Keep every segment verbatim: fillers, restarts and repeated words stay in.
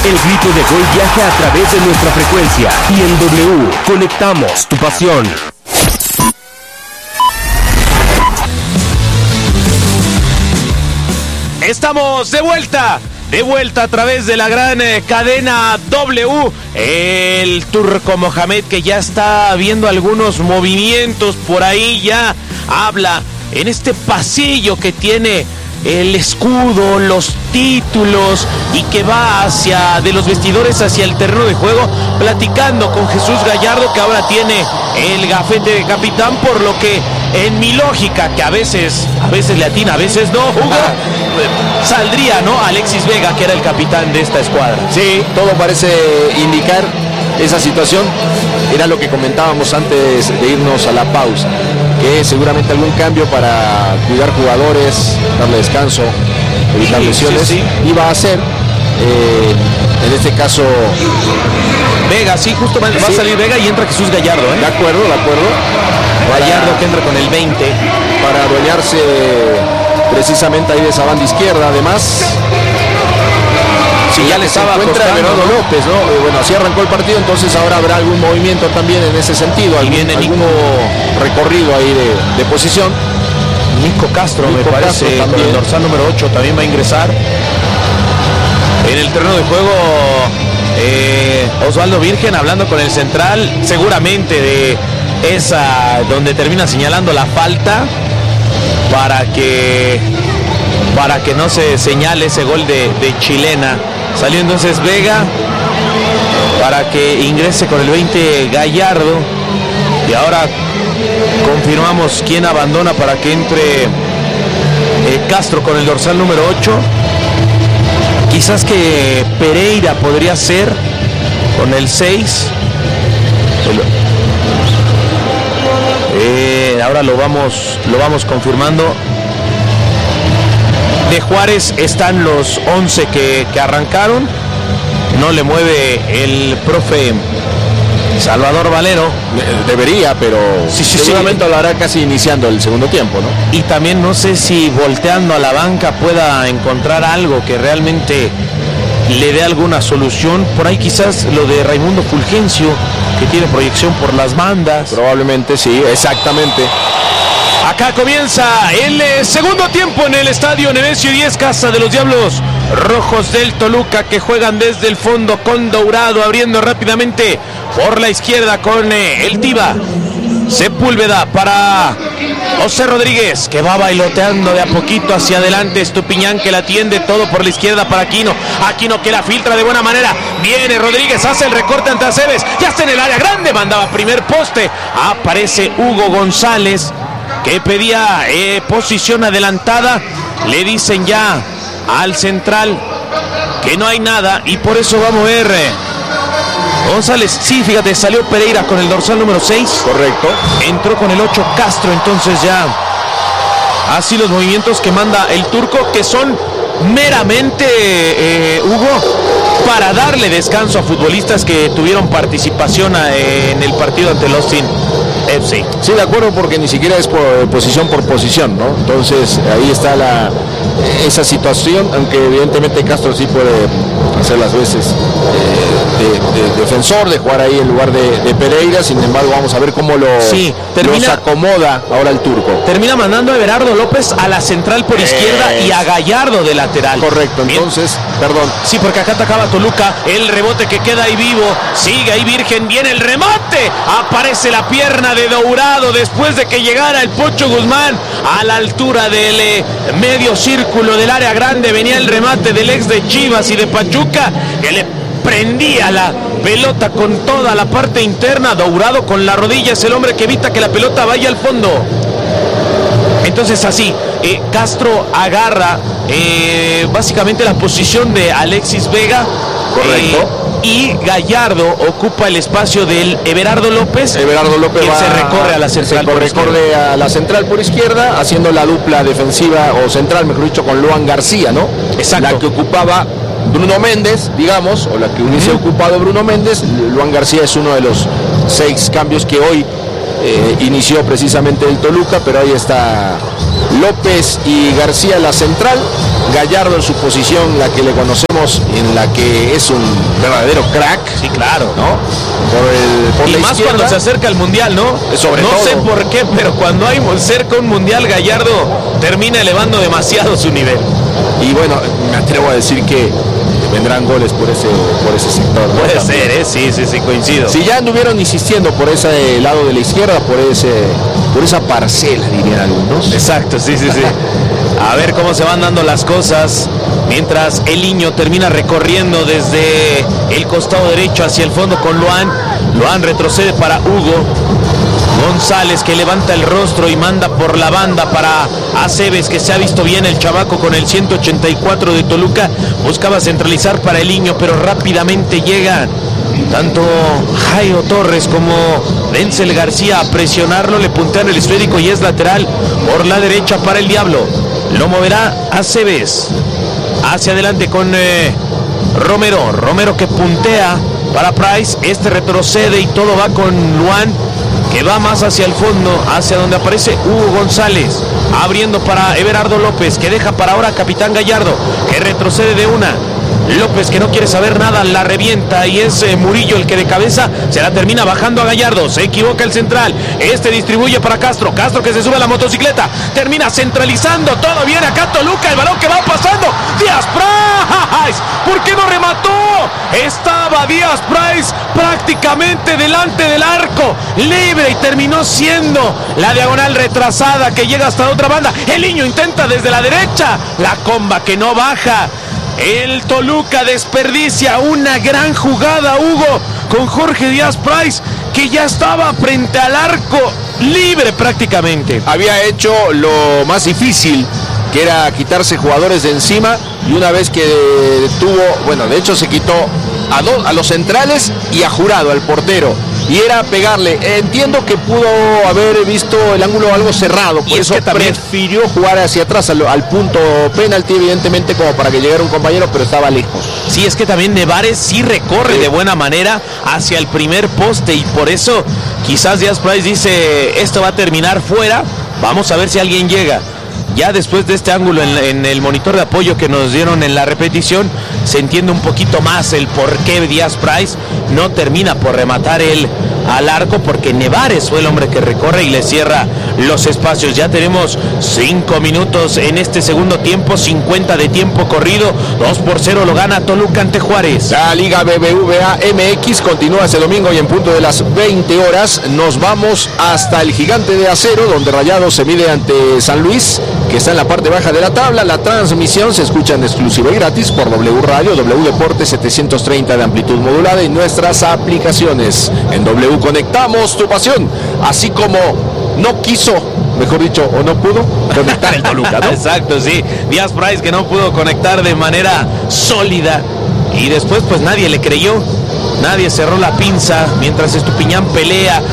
El grito de gol viaja a través de nuestra frecuencia y en W conectamos tu pasión. Estamos de vuelta, de vuelta a través de la gran eh, cadena W. El Turco Mohamed, que ya está viendo algunos movimientos por ahí, ya habla en este pasillo que tiene el escudo, los títulos, y que va hacia de los vestidores hacia el terreno de juego, platicando con Jesús Gallardo, que ahora tiene el gafete de capitán, por lo que en mi lógica, que a veces a veces le atina, a veces no, Hugo, saldría, ¿no?, Alexis Vega, que era el capitán de esta escuadra. Sí, todo parece indicar esa situación. Era lo que comentábamos antes de irnos a la pausa, que seguramente algún cambio para cuidar jugadores, darle descanso, evitar sí, lesiones, sí, sí. iba a hacer. Eh, en este caso Vega, sí, justo va, sí. va a salir Vega y entra Jesús Gallardo, ¿eh? De acuerdo, de acuerdo. Gallardo para, que entra con el veinte. Para adueñarse precisamente ahí de esa banda izquierda, además. Sí, ya le estaba encuentra Everardo López, ¿no? Eh, bueno, así arrancó el partido, entonces ahora habrá algún movimiento también en ese sentido, algún, viene algún recorrido ahí de, de posición. Nico Castro, Nico me parece, Castro también. El dorsal número ocho también va a ingresar. En el terreno de juego, eh, Osvaldo Virgen hablando con el central, seguramente de esa donde termina señalando la falta para que para que no se señale ese gol de, de chilena. Salió entonces Vega para que ingrese con el veinte Gallardo, y ahora confirmamos quién abandona para que entre eh, Castro con el dorsal número ocho. Quizás que Pereira podría ser con el seis. Eh, ahora lo vamos, lo vamos confirmando. De Juárez están los once que, que arrancaron. No le mueve el profe Salvador Valero. Debería, pero sí, sí, seguramente sí. lo hará casi iniciando el segundo tiempo, ¿no? Y también no sé si volteando a la banca pueda encontrar algo que realmente le dé alguna solución. Por ahí quizás lo de Raimundo Fulgencio, que tiene proyección por las bandas. Probablemente sí, exactamente. Acá comienza el eh, segundo tiempo en el estadio Nemesio diez, casa de los Diablos Rojos del Toluca, que juegan desde el fondo con Dourado, abriendo rápidamente por la izquierda con eh, el Tiva. Sepúlveda para José Rodríguez, que va bailoteando de a poquito hacia adelante. Estupiñán, que la atiende todo por la izquierda para Aquino. Aquino, que la filtra de buena manera. Viene Rodríguez, hace el recorte ante Aceves. Ya está en el área grande, mandaba primer poste. Aparece Hugo González, que pedía eh, posición adelantada. Le dicen ya al central que no hay nada, y por eso va a mover eh, González. Sí, fíjate, salió Pereira con el dorsal número seis. Correcto. Entró con el ocho Castro, entonces ya así los movimientos que manda el Turco, que son meramente, eh, Hugo, para darle descanso a futbolistas que tuvieron participación a, eh, en el partido ante el Austin F C. Sí, de acuerdo, porque ni siquiera es por posición por posición, ¿no? Entonces ahí está la esa situación, aunque evidentemente Castro sí puede hacer las veces eh, de, de defensor, de jugar ahí en lugar de, de Pereira. Sin embargo, vamos a ver cómo lo sí, termina, los acomoda ahora el Turco. Termina mandando a Everardo López a la central por izquierda eh, y a Gallardo de lateral. Correcto, entonces, bien. Perdón. Sí, porque acá atacaba Toluca, el rebote que queda ahí vivo, sigue ahí Virgen, viene el remate, aparece la pierna de Dourado después de que llegara el Pocho Guzmán a la altura del eh, medio círculo del área grande. Venía el remate del ex de Chivas y de Pachuca, que le prendía la pelota con toda la parte interna. Dourado con la rodilla es el hombre que evita que la pelota vaya al fondo. Entonces así, eh, Castro agarra eh, básicamente la posición de Alexis Vega. Correcto. Eh, y Gallardo ocupa el espacio del Everardo López. Everardo López va, se recorre a la central. Se recorre a la central por izquierda, haciendo la dupla defensiva o central, mejor dicho, con Luan García, ¿no? Exacto. La que ocupaba Bruno Méndez, digamos, o la que hubiese uh-huh. ocupado Bruno Méndez. Luan García es uno de los seis cambios que hoy eh, inició precisamente el Toluca, pero ahí está López y García la central, Gallardo en su posición, la que le conocemos, en la que es un verdadero crack. Sí, claro, ¿no? Por el, por y la más izquierda, cuando se acerca el Mundial, ¿no? Sobre no todo. sé por qué, pero cuando hay cerca un Mundial, Gallardo termina elevando demasiado su nivel. Y bueno, me atrevo a decir que vendrán goles por ese, por ese sector, ¿no? Puede También. ser, ¿eh? Sí, sí, sí, coincido. Si ya anduvieron insistiendo por ese lado de la izquierda, por ese, por esa parcela, dirían algunos. Exacto, sí, sí, sí. A ver cómo se van dando las cosas. Mientras el niño termina recorriendo desde el costado derecho hacia el fondo con Luan. Luan retrocede para Hugo González, que levanta el rostro y manda por la banda para Aceves, que se ha visto bien el chamaco con el ciento ochenta y cuatro de Toluca. Buscaba centralizar para el niño, pero rápidamente llega tanto Jairo Torres como Denzel García a presionarlo. Le puntean el esférico y es lateral por la derecha para el Diablo. Lo moverá Aceves hacia adelante con eh, Romero. Romero que puntea para Price. Este retrocede y todo va con Luan, que va más hacia el fondo, hacia donde aparece Hugo González, abriendo para Everardo López, que deja para ahora a Capitán Gallardo, que retrocede de una. López, que no quiere saber nada, la revienta y es eh, Murillo el que de cabeza se la termina bajando a Gallardo. Se equivoca el central, este distribuye para Castro, Castro que se sube a la motocicleta, termina centralizando, todo bien acá Toluca, el balón que va pasando, Díaz Price, ¿por qué no remató? Estaba Díaz Price prácticamente delante del arco, libre, y terminó siendo la diagonal retrasada que llega hasta la otra banda. El niño intenta desde la derecha, la comba que no baja. El Toluca desperdicia una gran jugada, Hugo, con Jorge Díaz Price, que ya estaba frente al arco, libre prácticamente. Había hecho lo más difícil, que era quitarse jugadores de encima, y una vez que tuvo, bueno, de hecho se quitó a, dos, a los centrales y a Jurado, al portero, y era pegarle. Entiendo que pudo haber visto el ángulo algo cerrado, por y es eso que también prefirió jugar hacia atrás al, al punto penalti, evidentemente, como para que llegara un compañero, pero estaba lejos. Sí, es que también Nevares sí recorre sí. de buena manera hacia el primer poste, y por eso quizás Díaz Price dice, esto va a terminar fuera, vamos a ver si alguien llega. Ya después de este ángulo en, en el monitor de apoyo que nos dieron en la repetición, se entiende un poquito más el por qué Díaz Price no termina por rematar él al arco, porque Nevares fue el hombre que recorre y le cierra los espacios. Ya tenemos cinco minutos en este segundo tiempo, cincuenta de tiempo corrido, dos por cero lo gana Toluca ante Juárez. La Liga B B V A M X continúa este domingo y en punto de las veinte horas nos vamos hasta el Gigante de Acero, donde Rayados se mide ante San Luis, que está en la parte baja de la tabla. La transmisión se escucha en exclusiva y gratis por W Radio, W Deportes setecientos treinta de amplitud modulada y nuestras aplicaciones. En W conectamos tu pasión, así como no quiso, mejor dicho, o no pudo conectar el Toluca, ¿no? Exacto, sí. Díaz Price, que no pudo conectar de manera sólida, y después pues nadie le creyó. Nadie cerró la pinza, mientras Estupiñán pelea,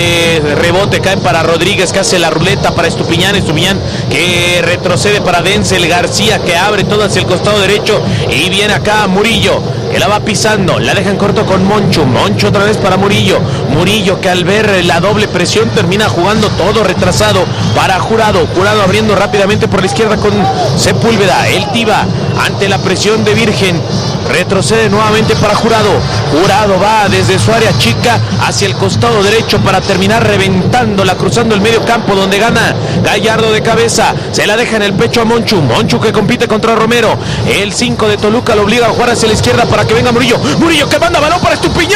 de rebote cae para Rodríguez, que hace la ruleta para Estupiñán, Estupiñán que retrocede para Denzel García, que abre todo hacia el costado derecho, y viene acá Murillo, que la va pisando, la dejan corto con Moncho, Moncho otra vez para Murillo, Murillo que al ver la doble presión termina jugando todo retrasado para Jurado, Jurado abriendo rápidamente por la izquierda con Sepúlveda, el Tiva ante la presión de Virgen, retrocede nuevamente para Jurado, Jurado va desde su área chica hacia el costado derecho para terminar reventándola, cruzando el medio campo donde gana Gallardo de cabeza, se la deja en el pecho a Monchu, Monchu que compite contra Romero, el cinco de Toluca lo obliga a jugar hacia la izquierda para que venga Murillo, Murillo que manda balón para Estupiñán,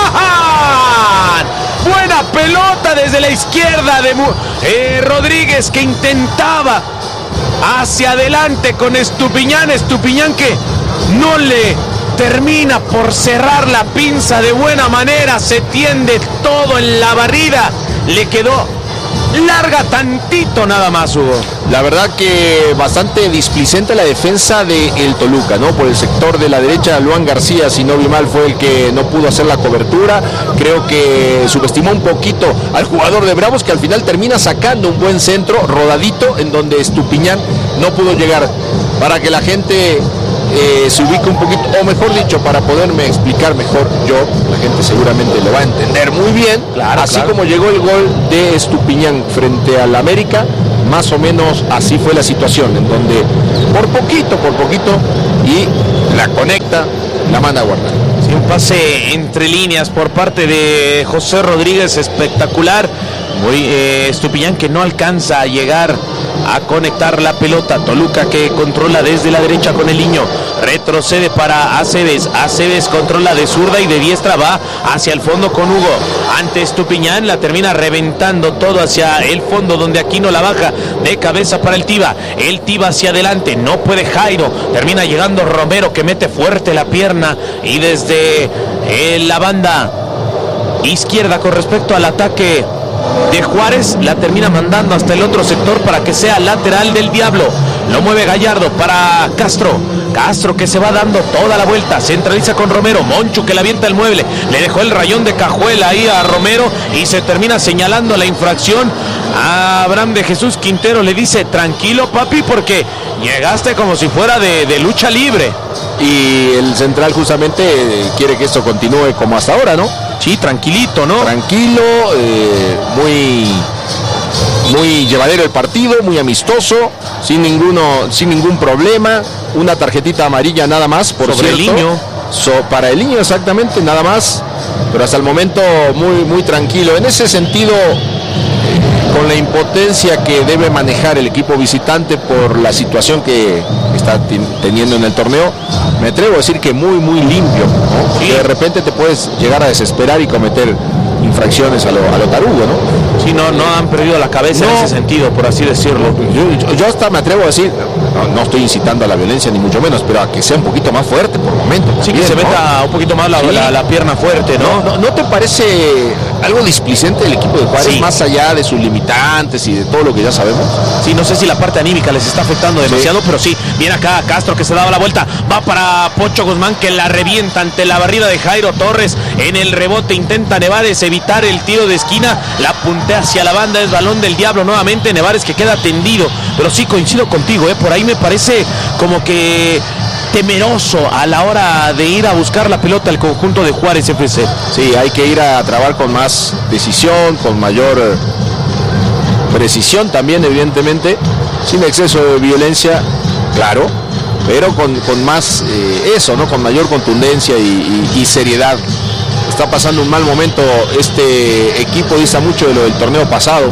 buena pelota desde la izquierda de eh, Rodríguez, que intentaba hacia adelante con Estupiñán, Estupiñán que no le termina por cerrar la pinza de buena manera, se tiende todo en la barrida, le quedó larga tantito nada más, Hugo. La verdad que bastante displicente la defensa de el Toluca, ¿no? Por el sector de la derecha, Luan García, si no vi mal, fue el que no pudo hacer la cobertura. Creo que subestimó un poquito al jugador de Bravos, que al final termina sacando un buen centro rodadito, en donde Estupiñán no pudo llegar. Para que la gente eh, se ubique un poquito, o mejor dicho, para poderme explicar mejor yo, la gente seguramente lo va a entender muy bien, claro, así claro. como llegó el gol de Estupiñán frente al América, más o menos así fue la situación, en donde por poquito, por poquito, y la conecta, la manda a guardar. Sí, un pase entre líneas por parte de José Rodríguez espectacular. Muy eh, Estupiñán que no alcanza a llegar a conectar la pelota. Toluca que controla desde la derecha con el niño. Retrocede para Aceves. Aceves controla de zurda y de diestra va hacia el fondo con Hugo. Ante Estupiñán la termina reventando todo hacia el fondo donde Aquino la baja de cabeza para el Tiva. El Tiva hacia adelante. No puede Jairo. Termina llegando Romero que mete fuerte la pierna y desde eh, la banda izquierda con respecto al ataque de Juárez la termina mandando hasta el otro sector para que sea lateral del Diablo. Lo mueve Gallardo para Castro. Castro que se va dando toda la vuelta. Centraliza con Romero. Moncho que le avienta el mueble. Le dejó el rayón de cajuela ahí a Romero y se termina señalando la infracción. A Abraham de Jesús Quintero le dice: tranquilo, papi, porque llegaste como si fuera de, de lucha libre. Y el central justamente quiere que esto continúe como hasta ahora, ¿no? Sí, tranquilito, ¿no? Tranquilo, eh, muy, muy llevadero el partido, muy amistoso, sin ninguno, sin ningún problema. Una tarjetita amarilla nada más, por Sobre cierto. el niño. So, para el niño exactamente, nada más. Pero hasta el momento muy, muy tranquilo. En ese sentido, con la impotencia que debe manejar el equipo visitante por la situación que está teniendo en el torneo, me atrevo a decir que muy muy limpio, ¿no? Sí. Que de repente te puedes llegar a desesperar y cometer infracciones a lo, a lo tarugo, ¿no? Sí, no, no han perdido la cabeza No. en ese sentido, por así decirlo. Yo, yo, yo hasta me atrevo a decir, no, no estoy incitando a la violencia ni mucho menos, pero a que sea un poquito más fuerte por momentos. Sí, que también, se ¿no? meta un poquito más la, Sí. la, la pierna fuerte, ¿no? ¿No, no, ¿No te parece algo displicente el equipo de Juárez, Sí. más allá de sus limitantes y de todo lo que ya sabemos? Sí, no sé si la parte anímica les está afectando demasiado, sí. Pero sí, viene acá Castro que se daba la vuelta, va para Pocho Guzmán que la revienta ante la barrida de Jairo Torres. En el rebote intenta Nevares evitar el tiro de esquina, la puntea hacia la banda, es balón del Diablo nuevamente. Nevares que queda tendido, pero sí coincido contigo, ¿eh? Por ahí me parece como que temeroso a la hora de ir a buscar la pelota al conjunto de Juárez F C. Sí, hay que ir a trabar con más decisión, con mayor eh, precisión también, evidentemente, sin exceso de violencia, claro, pero con, con más eh, eso, ¿no? Con mayor contundencia y, y, y seriedad. Está pasando un mal momento este equipo, dista mucho de lo del torneo pasado,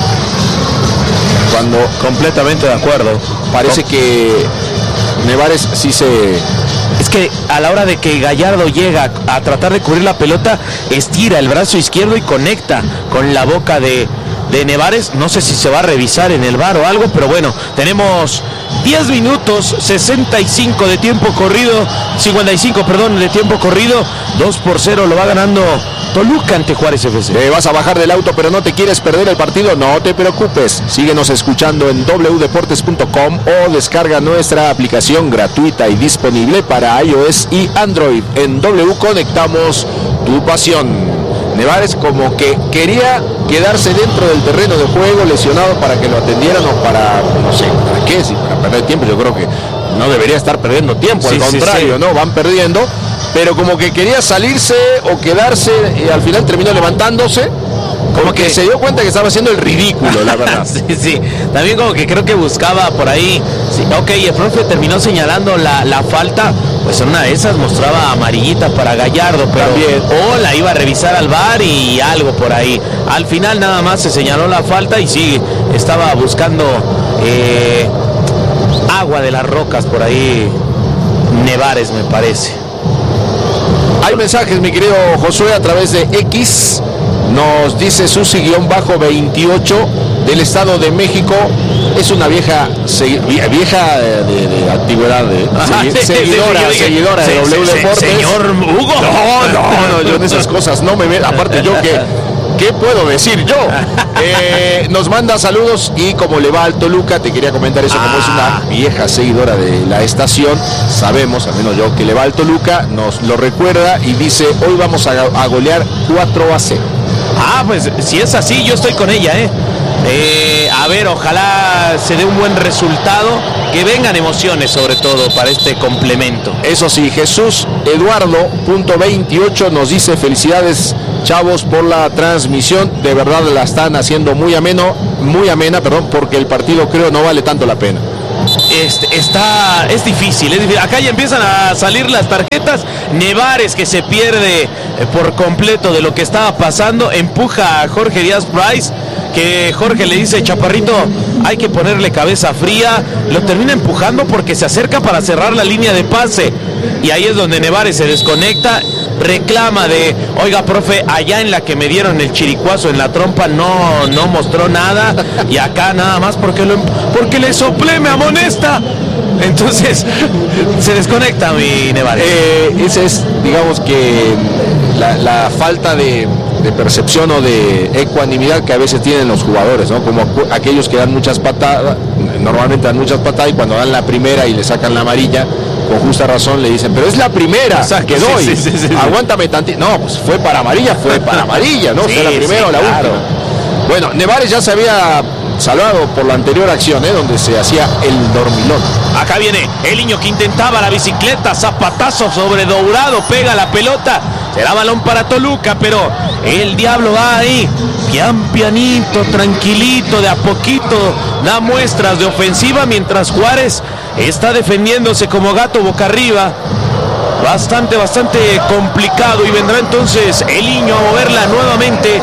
cuando Completamente de acuerdo. parece que Nevares sí se... Es que a la hora de que Gallardo llega a tratar de cubrir la pelota, estira el brazo izquierdo y conecta con la boca de, de Nevares. No sé si se va a revisar en el V A R o algo, pero bueno, tenemos diez minutos, sesenta y cinco de tiempo corrido, cincuenta y cinco, perdón, de tiempo corrido. dos por cero lo va ganando Toluca ante Juárez F C. Te vas a bajar del auto pero no te quieres perder el partido, no te preocupes. Síguenos escuchando en doble u deportes punto com o descarga nuestra aplicación gratuita y disponible para iOS y Android. En W conectamos tu pasión. Nevares como que quería quedarse dentro del terreno de juego, lesionado, para que lo atendieran o para, no sé, ¿para qué? Si para perder tiempo, yo creo que no debería estar perdiendo tiempo, Sí, al sí, contrario, sí. ¿no? Van perdiendo, pero como que quería salirse o quedarse y al final terminó levantándose, como que se dio cuenta que estaba haciendo el ridículo, la verdad. Sí, sí, también como que creo que buscaba por ahí, sí, ok, el profe terminó señalando la, la falta, pues en una de esas mostraba amarillita para Gallardo, pero También. o la iba a revisar al V A R y algo por ahí. Al final nada más se señaló la falta y sí, estaba buscando eh, agua de las rocas por ahí, Nevares me parece. Hay mensajes, mi querido Josué, a través de X. Nos dice Susi-veintiocho del Estado de México. Es una vieja segui- vie- vieja de, de, de antigüedad, de, Ajá, segui- sí, sí, seguidora, sí, yo dije, seguidora de se- W se- se- Deportes. Señor Hugo. No, no, no, yo en esas cosas no me veo. Aparte yo que, ¿qué puedo decir yo? Eh, nos manda saludos y como le va al Toluca, te quería comentar eso, como Ah. es una vieja seguidora de la estación, sabemos, al menos yo, que le va al Toluca, nos lo recuerda y dice, hoy vamos a, a golear cuatro a cero. Ah, pues si es así, yo estoy con ella, ¿eh? Eh, que, a ver, ojalá se dé un buen resultado, que vengan emociones sobre todo para este complemento. Eso sí, Jesús Eduardo punto veintiocho nos dice: felicidades, chavos, por la transmisión, de verdad la están haciendo muy ameno, muy amena, perdón, porque el partido creo no vale tanto la pena. Este, está, es difícil, es difícil. Acá ya empiezan a salir las tarjetas. Nevares, que se pierde eh, por completo de lo que estaba pasando, empuja a Jorge Díaz Price, que Jorge le dice: Chaparrito, hay que ponerle cabeza fría. Lo termina empujando porque se acerca para cerrar la línea de pase, y ahí es donde Nevares se desconecta, reclama de: oiga, profe, allá en la que me dieron el chiricuazo en la trompa no, no mostró nada, y acá nada más porque, lo, porque le soplé, me amonesta. Entonces se desconecta mi Nevares. Eh, esa es, digamos que la, la falta de, de percepción o de ecuanimidad que a veces tienen los jugadores, ¿no? Como aquellos que dan muchas patadas, normalmente dan muchas patadas, y cuando dan la primera y le sacan la amarilla, con justa razón le dicen: pero es la primera. Exacto, que doy, sí, sí, sí, sí, aguántame tantito. No, pues fue para amarilla, fue para amarilla, ¿no? Sí, o sea, la primera sí, o la claro. última. Bueno, Nevares ya se había salvado por la anterior acción, ¿eh? Donde se hacía el dormilón. Acá viene el niño que intentaba la bicicleta, zapatazo sobre Dourado, pega la pelota, será balón para Toluca, pero el Diablo va ahí, pian pianito, tranquilito, de a poquito, da muestras de ofensiva, mientras Juárez está defendiéndose como gato boca arriba. Bastante, bastante complicado, y vendrá entonces el niño a moverla nuevamente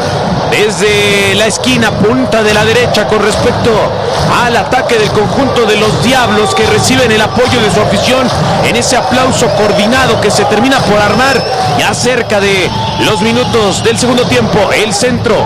desde la esquina punta de la derecha con respecto al ataque del conjunto de los Diablos, que reciben el apoyo de su afición en ese aplauso coordinado que se termina por armar ya cerca de los minutos del segundo tiempo. El centro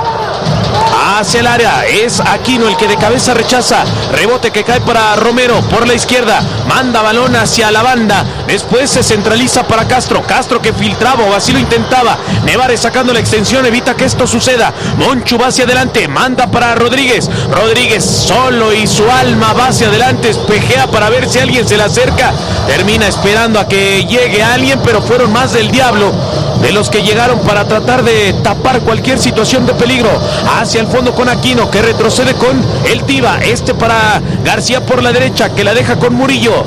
hacia el área, es Aquino el que de cabeza rechaza, rebote que cae para Romero por la izquierda, manda balón hacia la banda, después se centraliza para Castro, Castro que filtraba o así lo intentaba, Nevares sacando la extensión, evita que esto suceda, Monchu va hacia adelante, manda para Rodríguez, Rodríguez solo y su alma va hacia adelante, espejea para ver si alguien se le acerca, termina esperando a que llegue alguien, pero fueron más del Diablo de los que llegaron para tratar de tapar cualquier situación de peligro. Hacia el fondo con Aquino, que retrocede con el Tiva, este para García por la derecha, que la deja con Murillo,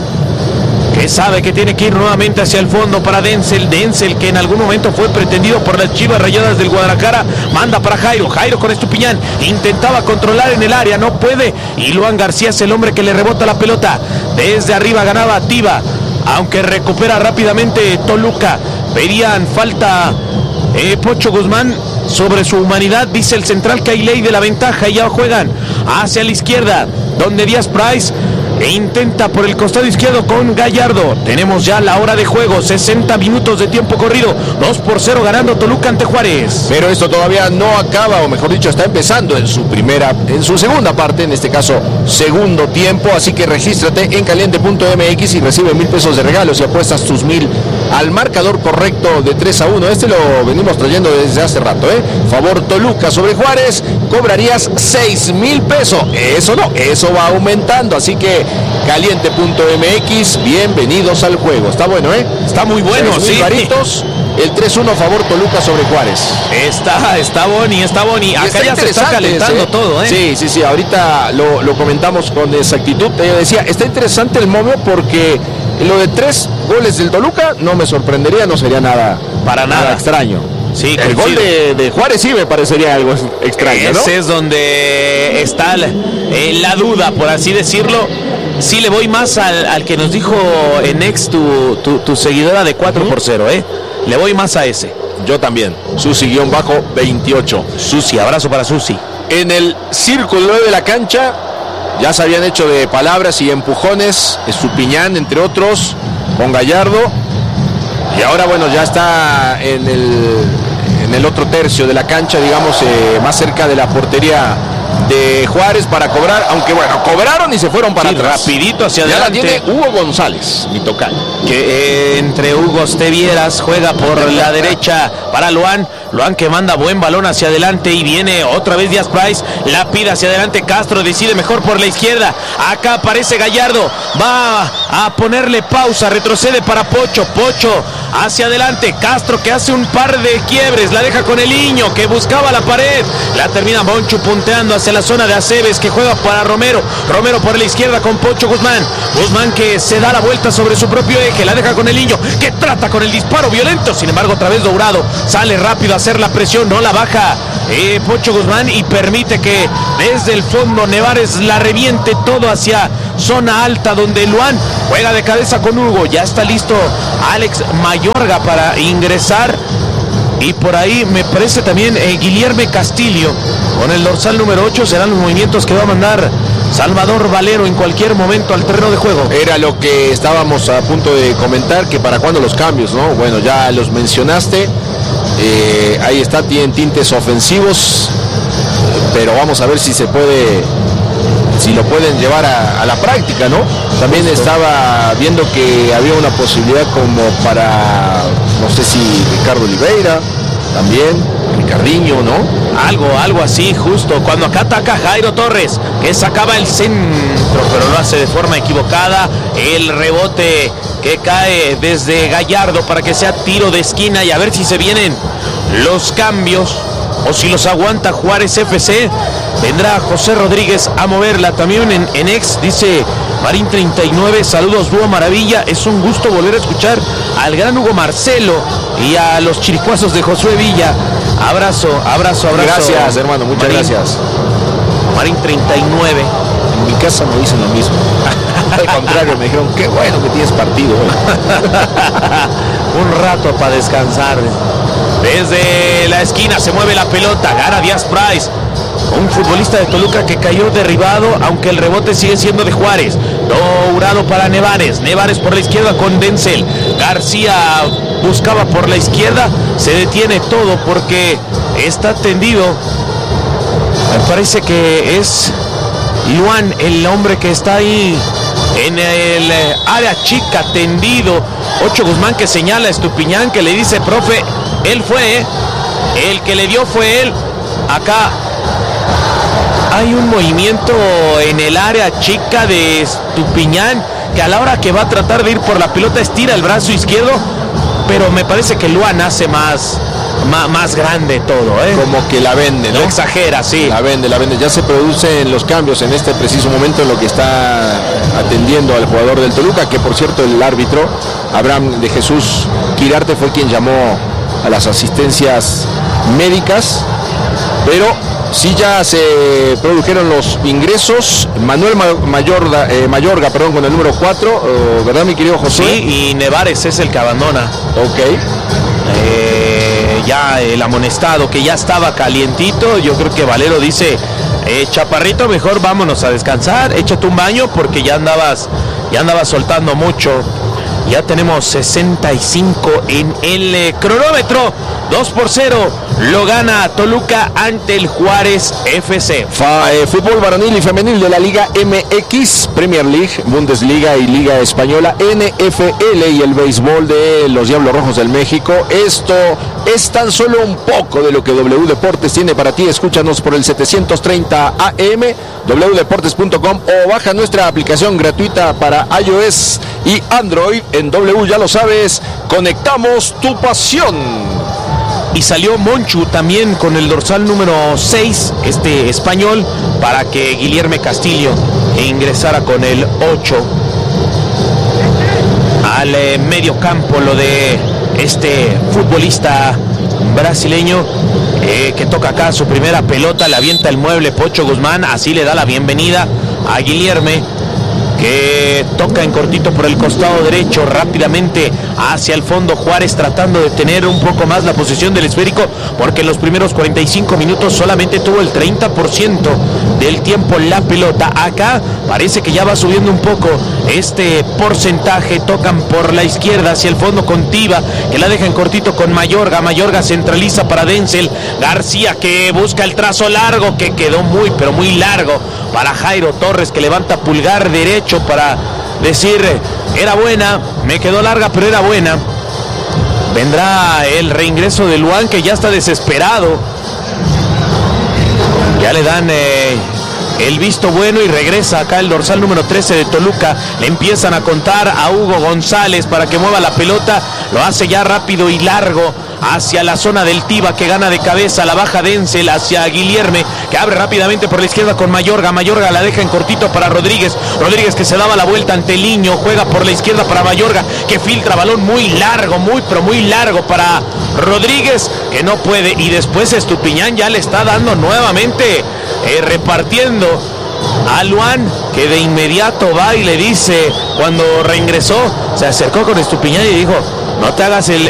que sabe que tiene que ir nuevamente hacia el fondo para Denzel, Denzel que en algún momento fue pretendido por las Chivas Rayadas del Guadalajara, manda para Jairo, Jairo con Estupiñán, intentaba controlar en el área, no puede, y Luan García es el hombre que le rebota la pelota, desde arriba ganaba Tiva, aunque recupera rápidamente Toluca. Pedían falta eh, Pocho Guzmán sobre su humanidad, dice el central que hay ley de la ventaja, y ya juegan hacia la izquierda, donde Díaz Price e intenta por el costado izquierdo con Gallardo. Tenemos ya la hora de juego, sesenta minutos de tiempo corrido, dos por cero ganando Toluca ante Juárez. Pero esto todavía no acaba, o mejor dicho, está empezando en su primera, en su segunda parte, en este caso segundo tiempo, así que regístrate en caliente punto m x y recibe mil pesos de regalos y apuestas tus mil al marcador correcto de tres a uno. Este lo venimos trayendo desde hace rato, ¿eh? Favor Toluca sobre Juárez, cobrarías seis mil pesos. Eso no, eso va aumentando, así que caliente punto m x, bienvenidos al juego. Está bueno, ¿eh? Está muy bueno, sí. Varitos, el tres uno favor Toluca sobre Juárez. Está, está Boni, está Boni. Acá está ya se está calentando, ¿eh? Todo, ¿eh? Sí, sí, sí, ahorita lo, lo comentamos con exactitud. Yo decía, está interesante el momio porque lo de tres goles del Toluca no me sorprendería, no sería nada, para nada, nada extraño. Sí, el gol de, de Juárez sí me parecería algo extraño, ¿no? Ese es donde está la, eh, la duda, por así decirlo. Sí le voy más al, al que nos dijo en ex tu, tu, tu seguidora de cuatro por cero, ¿eh? Le voy más a ese. Yo también. Susi-bajo veintiocho. Susi, abrazo para Susi. En el círculo de la cancha ya se habían hecho de palabras y empujones, Estupiñán entre otros, con Gallardo. Y ahora, bueno, ya está en el, en el otro tercio de la cancha, digamos, eh, más cerca de la portería de Juárez para cobrar, aunque bueno, cobraron y se fueron para sí, atrás. Rapidito hacia ya adelante. La tiene Hugo González, mi tocayo. Que eh, entre Hugo Estevieras juega por la derecha para Luan. Luan que manda buen balón hacia adelante y viene otra vez Díaz Price, la pide hacia adelante Castro, decide mejor por la izquierda, acá aparece Gallardo, va a ponerle pausa, retrocede para Pocho, Pocho hacia adelante, Castro que hace un par de quiebres, la deja con el Iño que buscaba la pared, la termina Monchu punteando hacia la zona de Aceves que juega para Romero, Romero por la izquierda con Pocho Guzmán, Guzmán que se da la vuelta sobre su propio eje, la deja con el Iño que trata con el disparo violento, sin embargo otra vez Dourado, sale rápido a hacer la presión, no la baja eh, Pocho Guzmán y permite que desde el fondo Nevares la reviente todo hacia zona alta donde Luan juega de cabeza con Hugo, ya está listo Alex Mayorga para ingresar y por ahí me parece también eh, Guilherme Castillo con el dorsal número ocho, serán los movimientos que va a mandar Salvador Valero en cualquier momento al terreno de juego. Era lo que estábamos a punto de comentar, que para cuándo los cambios, ¿no? Bueno, ya los mencionaste, eh, ahí está, tienen tintes ofensivos, pero vamos a ver si se puede, si lo pueden llevar a, a la práctica, ¿no? También estaba viendo que había una posibilidad como para, no sé si Ricardo Oliveira, también, Ricardinho, ¿no? Algo, algo así, justo cuando acá ataca Jairo Torres, que sacaba el centro, pero lo hace de forma equivocada, el rebote que cae desde Gallardo para que sea tiro de esquina y a ver si se vienen los cambios o si los aguanta Juárez F C. Vendrá José Rodríguez a moverla también en, en ex, dice Marín treinta y nueve, saludos Dúo Maravilla, es un gusto volver a escuchar al gran Hugo Marcelo y a los chiricuazos de Josué Villa. Abrazo, abrazo, abrazo. Gracias, hermano, muchas Marín, gracias. Marín treinta y nueve. En mi casa me dicen lo mismo. Al contrario, me dijeron, qué bueno que tienes partido. Un rato para descansar. Desde la esquina se mueve la pelota, gana Díaz Price. Un futbolista de Toluca que cayó derribado, aunque el rebote sigue siendo de Juárez. Dourado para Nevares, Nevares por la izquierda con Denzel. García buscaba por la izquierda, se detiene todo porque está tendido. Me parece que es Luan, el hombre que está ahí en el área chica, tendido. Ocho Guzmán que señala a Estupiñán, que le dice, profe, él fue, el que le dio fue él. Acá hay un movimiento en el área chica de Estupiñán, que a la hora que va a tratar de ir por la pelota estira el brazo izquierdo, pero me parece que Luan hace más, más, más grande todo, ¿eh? Como que la vende, ¿no? Lo exagera, sí. La vende, la vende. Ya se producen los cambios en este preciso momento en lo que está atendiendo al jugador del Toluca, que por cierto el árbitro, Abraham de Jesús Quirarte, fue quien llamó a las asistencias médicas, pero sí ya se produjeron los ingresos. Manuel Mayorga, eh, Mayorga perdón, con el número cuatro, ¿verdad, mi querido José? Sí, y Nevares es el que abandona. Ok. Eh, ya el amonestado que ya estaba calientito, yo creo que Valero dice, eh, Chaparrito, mejor vámonos a descansar, échate un baño porque ya andabas, ya andabas soltando mucho. Ya tenemos sesenta y cinco en el eh, cronómetro. dos por cero lo gana Toluca ante el Juárez F C. Fa, eh, fútbol varonil y femenil de la Liga M X, Premier League, Bundesliga y Liga Española, N F L y el béisbol de los Diablos Rojos del México. Esto es tan solo un poco de lo que W Deportes tiene para ti. Escúchanos por el setecientos treinta A M, w deportes punto com, o baja nuestra aplicación gratuita para iOS y Android. En W, ya lo sabes, conectamos tu pasión. Y salió Monchu también con el dorsal número seis, este español, para que Guilherme Castillo ingresara con el ocho al eh, medio campo. Lo de este futbolista brasileño eh, que toca acá su primera pelota, le avienta el mueble Pocho Guzmán, así le da la bienvenida a Guilherme, que toca en cortito por el costado derecho, rápidamente hacia el fondo. Juárez tratando de tener un poco más la posición del esférico, porque en los primeros cuarenta y cinco minutos solamente tuvo el treinta por ciento del tiempo la pelota. Acá parece que ya va subiendo un poco este porcentaje. Tocan por la izquierda hacia el fondo con Tiva, que la deja en cortito con Mayorga. Mayorga centraliza para Denzel. García, que busca el trazo largo, que quedó muy pero muy largo para Jairo Torres, que levanta pulgar derecho para decir, era buena, me quedó larga pero era buena. Vendrá el reingreso de Luan, que ya está desesperado. Ya le dan eh, el visto bueno y regresa acá el dorsal número trece de Toluca. Le empiezan a contar a Hugo González para que mueva la pelota. Lo hace ya rápido y largo hacia la zona del Tiva, que gana de cabeza. La baja Denzel hacia Guilherme, que abre rápidamente por la izquierda con Mayorga. Mayorga la deja en cortito para Rodríguez. Rodríguez, que se daba la vuelta ante Liño, juega por la izquierda para Mayorga, que filtra balón muy largo, muy pero muy largo para Rodríguez, que no puede. Y después Estupiñán ya le está dando nuevamente eh, repartiendo a Luan, que de inmediato va y le dice, cuando reingresó, se acercó con Estupiñán y dijo: no te hagas el,